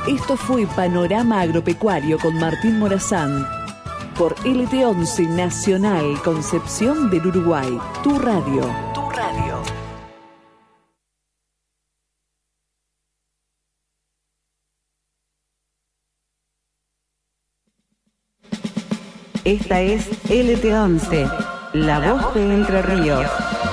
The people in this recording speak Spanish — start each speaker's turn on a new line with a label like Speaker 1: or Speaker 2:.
Speaker 1: Esto fue Panorama Agropecuario con Martín Morazán por LT11 Nacional Concepción del Uruguay. Tu radio. Tu radio.
Speaker 2: Esta es LT11, la voz de Entre Ríos.